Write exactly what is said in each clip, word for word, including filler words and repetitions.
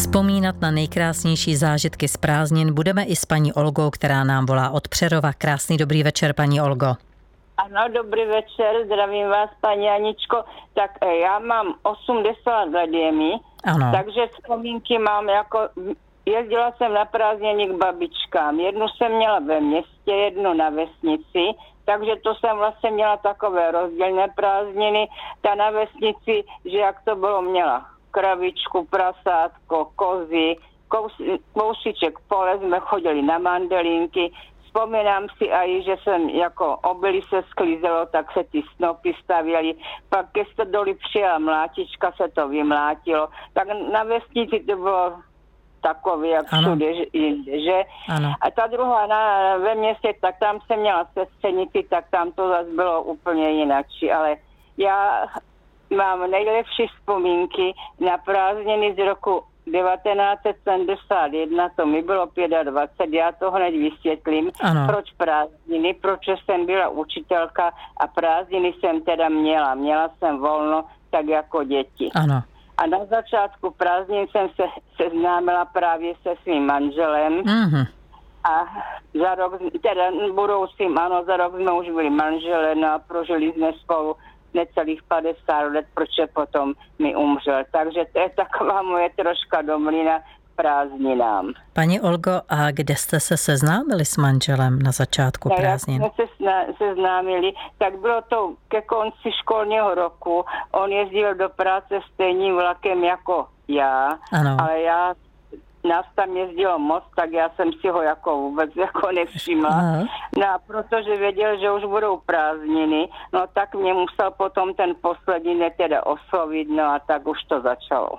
Vzpomínat na nejkrásnější zážitky z prázdnin budeme i s paní Olgou, která nám volá od Přerova. Krásný dobrý večer, paní Olgo. Ano, dobrý večer, zdravím vás, paní Aničko. Tak já mám osmdesát let je mi, Ano. takže vzpomínky mám jako... Jezdila jsem na prázdniny k babičkám. Jednu jsem měla ve městě, jednu na vesnici, takže to jsem vlastně měla takové rozdílné prázdniny. Ta na vesnici, že jak to bylo, měla kravičku, prasátko, kozy, kous, kousíček pole, jsme chodili na mandelinky. Vzpomínám si aj, že jsem jako obilí se sklízelo, tak se ty snopy stavěly. Pak keď se doli přijela mlátička, se to vymlátilo. Tak na vesnici to bylo takový, jak všude, že? Ano. A ta druhá na, ve městě, tak tam jsem měla sestřenici, tak tam to zase bylo úplně jináčí. Ale já mám nejlepší vzpomínky na prázdniny z roku devatenáct set sedmdesát jedna, to mi bylo dvacet pět, já to hned vysvětlím, Ano. proč prázdniny, proč jsem byla učitelka a prázdniny jsem teda měla. Měla jsem volno, tak jako děti. Ano. A na začátku prázdnin jsem se seznámila právě se svým manželem. Mhm. A za rok, teda budoucím, ano, za rok jsme už byli manželé, no a prožili jsme spolu necelých padesát let, protože potom mi umřel. Takže to je taková moje troška domlina k prázdninám. Paní Olgo, a kde jste se seznámili s manželem na začátku tak prázdnin? Jak jsme se sna- seznámili, tak bylo to ke konci školního roku. On jezdil do práce stejným vlakem jako já, Ano. ale já nás tam jezdilo moc, tak já jsem si ho jako vůbec jako nevšimla. Aha. No a protože věděl, že už budou prázdniny, no tak mě musel potom ten poslední ne teda oslovit, no a tak už to začalo.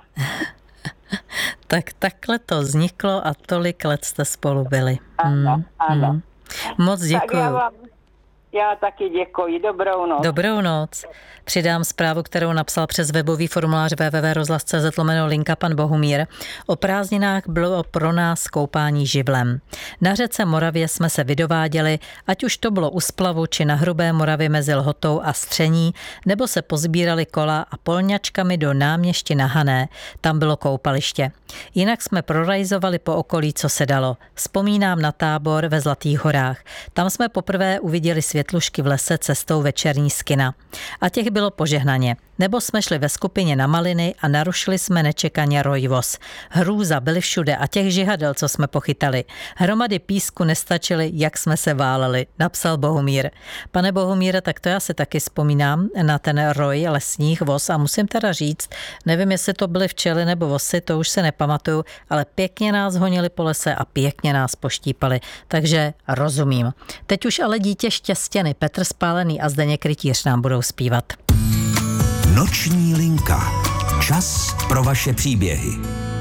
Tak takhle to vzniklo a tolik let jste spolu byli. Ano, Mm, ano. mm. Moc Tak já děkuju. vám, já taky děkuji, dobrou noc. Dobrou noc. Přidám zprávu, kterou napsal přes webový formulář w w w tečka rozhlas tečka c z lomeno linka pan Bohumír. O prázdninách bylo pro nás koupání živlem. Na řece Moravě jsme se vydováděli, ať už to bylo u splavu či na Hrubé Moravě mezi Lhotou a Stření, nebo se pozbírali kola a polňačkami do Náměšti na Hané. Tam bylo koupaliště. Jinak jsme prorajzovali po okolí, co se dalo. Vzpomínám na tábor ve Zlatých horách. Tam jsme poprvé uviděli světlušky v lese cestou večerní z kina. A těch bylo požehnaně. Nebo jsme šli ve skupině na maliny a narušili jsme nečekaně rojvoz. Hrůza byly všude a těch žihadel, co jsme pochytali. Hromady písku nestačily, jak jsme se váleli, napsal Bohumír. Pane Bohumíre, tak to já si taky vzpomínám na ten roj lesních voz a musím teda říct, nevím, jestli to byly včely nebo vosy, to už se nepamatuju, ale pěkně nás honili po lese a pěkně nás poštípali, takže rozumím. Teď už ale dítě Štěstěny, Petr Spálený a Zdeněk Rytíř nám budou zpívat. Noční linka. Čas pro vaše příběhy.